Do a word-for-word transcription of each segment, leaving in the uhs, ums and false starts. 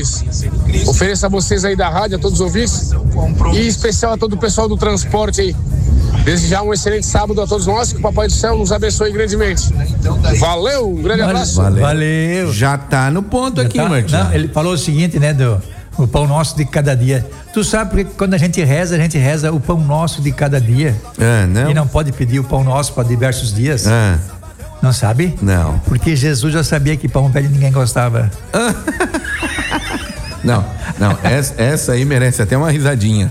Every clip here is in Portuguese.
ouvintes. Ofereço a vocês aí da rádio, a todos os ouvintes, e em especial a todo o pessoal do transporte aí. Desejar um excelente sábado a todos nós, que o Papai do Céu nos abençoe grandemente. Valeu, um grande abraço. Valeu. Valeu. Já tá no ponto Já aqui, tá, Martinho. Ele falou o seguinte, né, do o pão nosso de cada dia. Tu sabe porque quando a gente reza, a gente reza o pão nosso de cada dia. É, não? E não pode pedir o pão nosso para diversos dias. É. Não sabe? Não. Porque Jesus já sabia que pão velho ninguém gostava. Não, não, essa, essa aí merece até uma risadinha.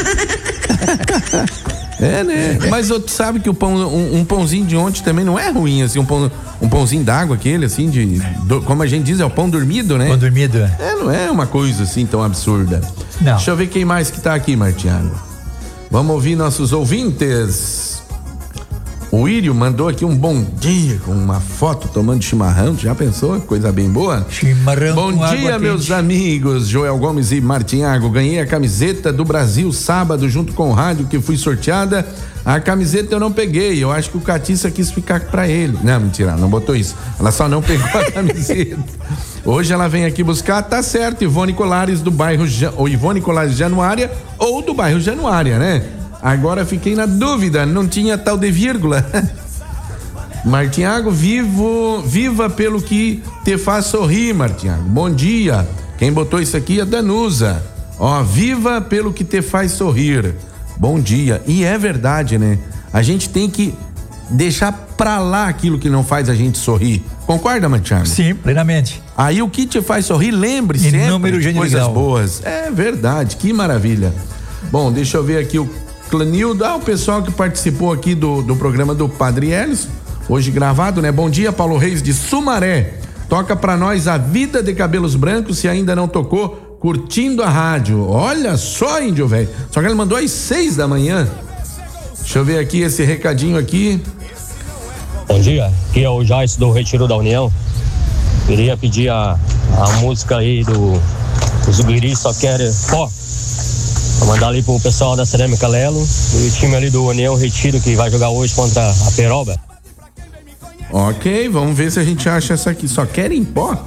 É, né? Mas tu sabe que o pão, um, um pãozinho de ontem também não é ruim, assim, um pão, um pãozinho d'água aquele, assim, de, do, como a gente diz, é o pão dormido, né? Pão dormido. É, não é uma coisa assim tão absurda. Não. Deixa eu ver quem mais que tá aqui, Martiano. Vamos ouvir nossos ouvintes. O Írio mandou aqui um bom dia com uma foto tomando chimarrão. Já pensou? Coisa bem boa. Chimarrão. Bom com dia, água meus quente. amigos. Joel Gomes e Martinhago. Ganhei a camiseta do Brasil sábado junto com o rádio que fui sorteada. A camiseta eu não peguei. Eu acho que o Catiça quis ficar pra ele. Não, mentira, não botou isso. Ela só não pegou a camiseta. Hoje ela vem aqui buscar, tá certo, Ivone Colares do bairro, ou Ivone Colares Januária ou do bairro Januária, né? Agora fiquei na dúvida, não tinha tal de vírgula. Martinhago, vivo, viva pelo que te faz sorrir, Martinhago. Bom dia. Quem botou isso aqui é a Danusa. Ó, viva pelo que te faz sorrir. Bom dia. E é verdade, né? A gente tem que deixar pra lá aquilo que não faz a gente sorrir. Concorda, Martinhago? Sim, plenamente. Aí o que te faz sorrir, lembre sempre Inúmero de coisas genial. boas. É verdade, que maravilha. Bom, deixa eu ver aqui o Clanildo, ah, o pessoal que participou aqui do, do programa do Padre Hélio, hoje gravado, né? Bom dia, Paulo Reis de Sumaré. Toca pra nós A Vida de Cabelos Brancos, se ainda não tocou, curtindo a rádio. Olha só, índio velho. Só que ele mandou às seis da manhã. Deixa eu ver aqui esse recadinho aqui. Bom dia, aqui é o Joyce do Retiro da União. Queria pedir a, a música aí do Os Guiris Só Querem Pó. Vou mandar ali pro pessoal da Cerâmica Lelo e o time ali do União Retiro que vai jogar hoje contra a Peroba. Ok, vamos ver se a gente acha essa aqui. Só querem pó?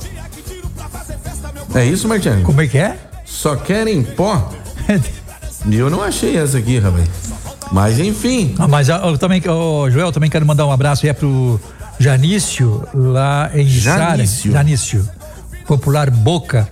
É isso, Martiano? Como é que é? Só querem pó? Eu não achei essa aqui, rapaz. Mas enfim. Ah, mas eu também, o Joel, também quero mandar um abraço aí pro Janício, lá em Içara. Janício. Janício. Popular Boca.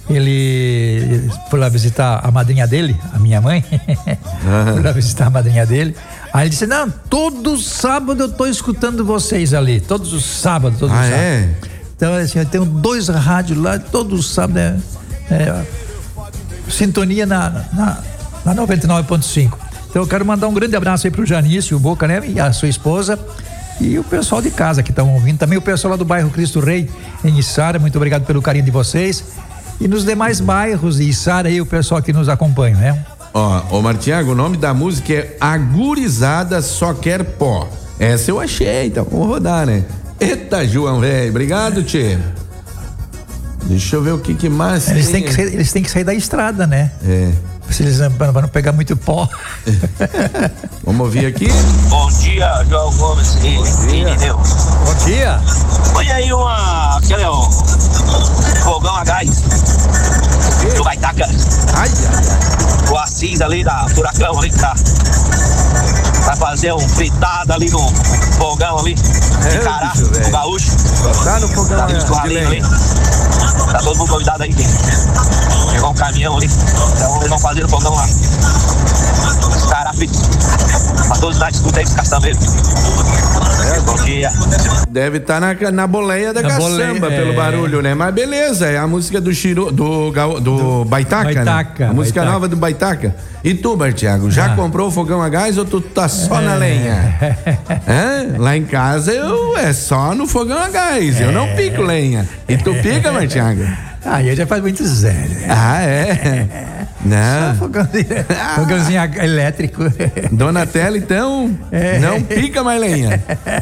Ele foi lá visitar a madrinha dele, a minha mãe. Ah. Foi lá visitar a madrinha dele. Aí ele disse: não, todo sábado eu tô escutando vocês ali. Todos os sábados, todos Ah, os sábados. é? Então, assim, eu tenho dois rádios lá, todos os sábados, né? É, sintonia na, na, na noventa e nove ponto cinco. Então eu quero mandar um grande abraço aí pro Janício, o Boca, né? E a sua esposa. E o pessoal de casa que estão ouvindo. Também o pessoal lá do bairro Cristo Rei, em Içara. Muito obrigado pelo carinho de vocês. E nos demais bairros de Içara aí, o pessoal que nos acompanha, né? Ó, ô Martiago, o nome da música é A Gurizada Só Quer Pó. Essa eu achei, então vamos rodar, né? Eita, João, velho. Obrigado, tchê. Deixa eu ver o que que mais Eles tem. têm que sair, eles têm que sair da estrada, né? É. Se eles não, para não pegar muito pó. Vamos ouvir aqui. Bom dia, João Gomes e Irineu. Bom dia. Põe aí uma, aquele ó, fogão a gás do Baitaca. Ai, ai, ai. O Assis ali da Furacão ali que tá. Vai fazer um fritado ali no fogão ali. De É, cará, bicho, velho. no gaúcho. Tá no fogão, Tá ali é, nos de churrasquinhos ali. lenha. Tá todo mundo convidado aí. Chegou um caminhão ali. Então eles vão fazer o fogão lá. Os caras fritos. Pra todos nós escuta aí os caçambeiros. É, bom dia. Deve estar tá na, na boleia da Na caçamba boleia, pelo é. barulho, né? Mas beleza, é a música do Chiro, do, do, do Baitaca, Baitaca, né? A música Baitaca. nova do Baitaca. E tu, Bartiago, já Ah. comprou o fogão a gás ou tu tá só É. na lenha? Hã? Lá em casa eu é só no fogão a gás, eu não pico lenha. E tu pica, Bartiago? Ah, eu já faz muitos anos. Ah, é? Não. Fogãozinho, fogãozinho elétrico. Donatella, então, É. não pica mais lenha.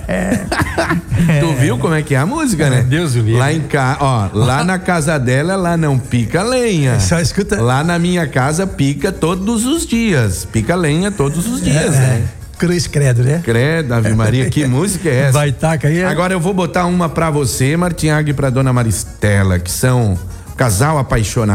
Tu viu como é que é a música, né? Deus o livre. Lá em casa, ó, lá na casa dela, ela não pica lenha. Só escuta. Lá na minha casa, pica todos os dias. Pica lenha todos os dias, É, né? Cruz Credo, né? Credo, Ave Maria, que música é essa? Baitaca aí. é- Agora eu vou botar uma pra você, Martinhago, e pra dona Maristela, que são casal apaixonado.